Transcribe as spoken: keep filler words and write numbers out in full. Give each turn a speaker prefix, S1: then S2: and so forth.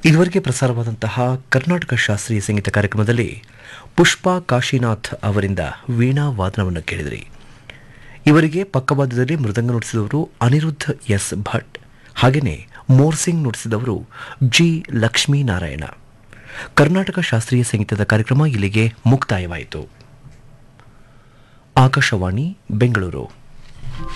S1: ಇದುವರೆಗೆ ಪ್ರಸಾರವಾದಂತಹ ಕರ್ನಾಟಕ ಶಾಸ್ತ್ರೀಯ ಸಂಗೀತ ಕಾರ್ಯಕ್ರಮದಲ್ಲಿ ಪುಷ್ಪಾ ಕಾಶಿನಾಥ್ ಅವರಿಂದ ವೀಣಾ ವಾದನವನ್ನು ಕೇಳಿದಿರಿ. ಇವರಿಗೆ ಪಕ್ಕವಾದ್ಯದಲ್ಲಿ ಮೃದಂಗ ನುಡಿಸಿದವರು ಅನಿರುದ್ಧ ಎಸ್ ಭಟ್, ಹಾಗೆಯೇ ಮೋರ್ಸಿಂಗ್ ನುಡಿಸಿದವರು ಜಿ ಲಕ್ಷ್ಮೀನಾರಾಯಣ. ಕರ್ನಾಟಕ ಶಾಸ್ತ್ರೀಯ ಸಂಗೀತದ ಕಾರ್ಯಕ್ರಮ ಇಲ್ಲಿಗೆ ಮುಕ್ತಾಯವಾಯಿತು. ಆಕಾಶವಾಣಿ ಬೆಂಗಳೂರು.